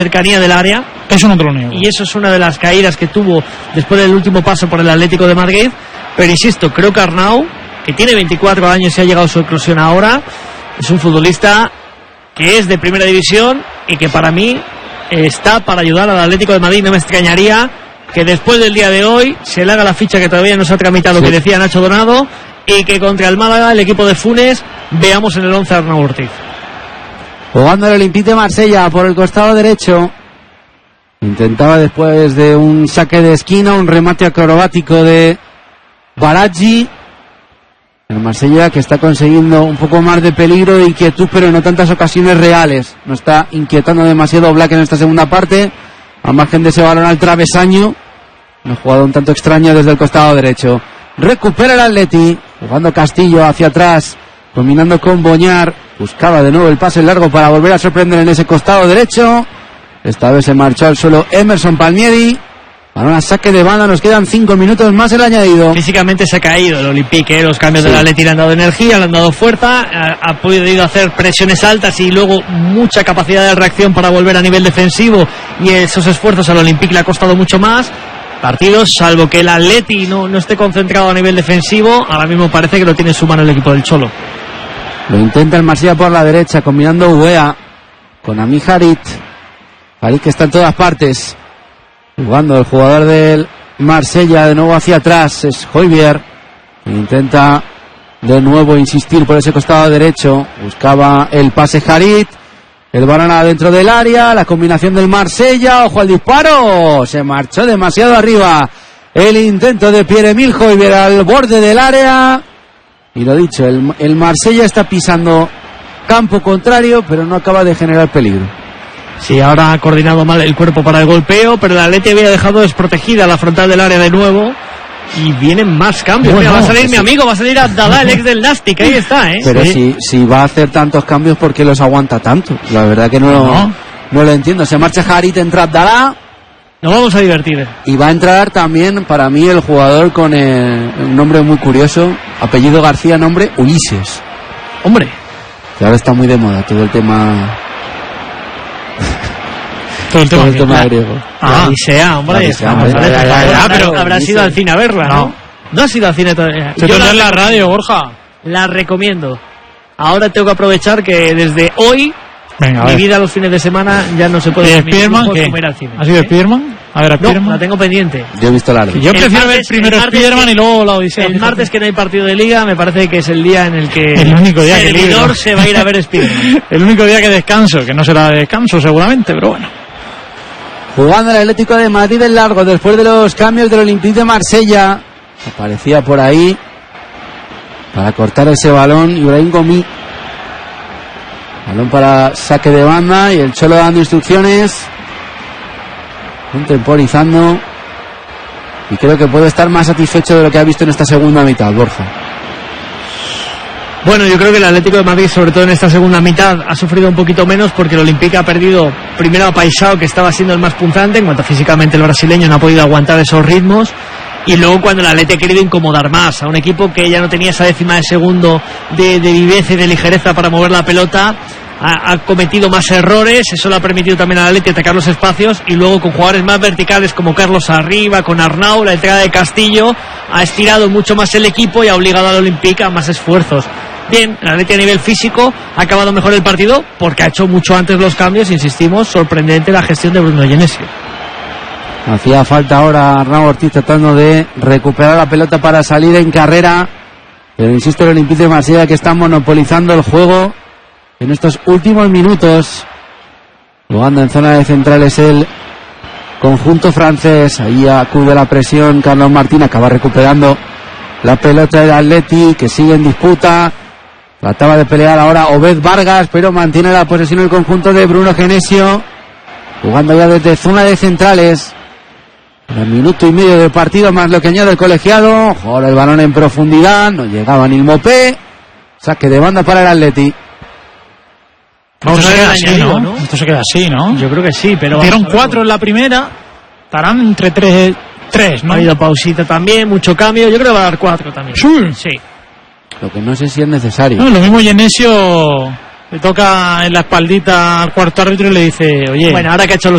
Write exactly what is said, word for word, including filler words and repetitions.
cercanía del área. Eso no te lo niego. Y eso es una de las caídas que tuvo después del último paso por el Atlético de Madrid. Pero insisto, creo que Arnau, que tiene veinticuatro años y ha llegado a su eclosión ahora, es un futbolista que es de primera división y que para mí está para ayudar al Atlético de Madrid. No me extrañaría que después del día de hoy se le haga la ficha que todavía no se ha tramitado, sí, que decía Nacho Donado, y que contra el Málaga, el equipo de Funes, veamos en el once a Arnau Ortiz. Jugando el Olympique de Marsella por el costado derecho. Intentaba después de un saque de esquina, un remate acrobático de Baraggi. El Marsella que está consiguiendo un poco más de peligro e inquietud, pero no tantas ocasiones reales. No está inquietando demasiado Black en esta segunda parte. A margen de ese balón al travesaño. Un jugador un tanto extraño desde el costado derecho. Recupera el Atleti. Jugando Castillo hacia atrás. Combinando con Boñar. Buscaba de nuevo el pase largo para volver a sorprender en ese costado derecho. Esta vez se marchó al suelo Emerson Palmieri. Para un saque de banda, nos quedan cinco minutos más el añadido. Físicamente se ha caído el Olympique, ¿eh? Los cambios, sí, del Atleti le han dado energía, le han dado fuerza, ha, ha podido hacer presiones altas y luego mucha capacidad de reacción para volver a nivel defensivo, y esos esfuerzos al Olympique le ha costado mucho más. Partidos, salvo que el Atleti no, no esté concentrado a nivel defensivo, ahora mismo parece que lo tiene en su mano el equipo del Cholo. Lo intenta el Marsella por la derecha, combinando Uea con Ami Harit. Harit que está en todas partes. Jugando el jugador del Marsella de nuevo hacia atrás, es Højbjerg. Intenta de nuevo insistir por ese costado derecho. Buscaba el pase Harit. El balón adentro del área. La combinación del Marsella. Ojo al disparo. Se marchó demasiado arriba. El intento de Pierre-Emile Højbjerg al borde del área. Y lo dicho, el, el Marsella está pisando campo contrario, pero no acaba de generar peligro. Sí, ahora ha coordinado mal el cuerpo para el golpeo, pero el Atleti había dejado desprotegida la frontal del área de nuevo. Y vienen más cambios. Bueno, Mira, va a salir sí, mi amigo, va a salir Abdalá, el ex del Nastic, ahí está, ¿eh? Pero sí. si, si va a hacer tantos cambios, ¿por qué los aguanta tanto? La verdad que no, no. no lo entiendo. Se marcha Harit, entra Abdalá. Nos vamos a divertir. Y va a entrar también, para mí, el jugador con el, un nombre muy curioso, apellido García, nombre Ulises. Hombre. Que ahora está muy de moda todo el tema... Todo el tema, todo el tema la, griego. Ah, Odisea, hombre. Odisea, hombre. Ya, ya, ya, ya, pero pero habrá sido al cine a verla, ¿no? No, no ha sido al cine todavía. Se tendrá en la radio, Borja. La recomiendo. Ahora tengo que aprovechar que desde hoy, Venga, mi vida los fines de semana ya no se puede comer al cine. ¿Ha sido ¿eh? Spiderman? A ver, a no, la tengo pendiente. Yo he visto la Yo el prefiero martes, ver primero Spiderman y luego la Odisea. El martes que no hay partido de liga, me parece que es el día en el que el único día el servidor se va a ir a ver Spiderman. El único día que descanso, que no será de descanso seguramente, pero bueno. Jugando el Atlético de Madrid en largo después de los cambios del Olympique de Marsella. Aparecía por ahí para cortar ese balón Ibrahim Gomis. Balón para saque de banda y el Cholo dando instrucciones, contemporizando, y creo que puede estar más satisfecho de lo que ha visto en esta segunda mitad, Borja. Bueno, yo creo que el Atlético de Madrid, sobre todo en esta segunda mitad, ha sufrido un poquito menos porque el Olympique ha perdido primero a Paixão, que estaba siendo el más punzante, en cuanto físicamente el brasileño no ha podido aguantar esos ritmos, y luego cuando el Atlético ha querido incomodar más a un equipo que ya no tenía esa décima de segundo de, de viveza y de ligereza para mover la pelota, ha, ha cometido más errores, eso le ha permitido también al Atlético atacar los espacios, y luego con jugadores más verticales como Carlos Arriba, con Arnau, la entrada de Castillo, ha estirado mucho más el equipo y ha obligado al Olympique a más esfuerzos. Bien, el Atlético a nivel físico ha acabado mejor el partido porque ha hecho mucho antes los cambios, insistimos, sorprendente la gestión de Bruno Genesio. Hacía falta ahora Arnau Ortiz tratando de recuperar la pelota para salir en carrera, pero insisto, el Olympique de Marsella que está monopolizando el juego en estos últimos minutos. Jugando en zona de centrales el conjunto francés, ahí acude la presión Carlos Martín, acaba recuperando la pelota del Atleti que sigue en disputa. Trataba de pelear ahora Obed Vargas, pero mantiene la posesión el conjunto de Bruno Genesio, jugando ya desde zona de centrales. Un minuto y medio de partido más lo que añade el colegiado. Joder, el balón en profundidad, no llegaba ni el Mopé. Saque de banda para el Atleti. Vamos Esto a ver así, ¿no? ¿no? Esto se queda así, ¿no? Yo creo que sí, pero... Dieron cuatro en la primera, estarán entre tres, tres, ¿no? Ha habido pausita también, mucho cambio, yo creo que va a dar cuatro también. Sí. Sí. Lo que no sé si es necesario. No, lo mismo Genesio le toca en la espaldita al cuarto árbitro y le dice, oye... Bueno, ahora que ha hecho los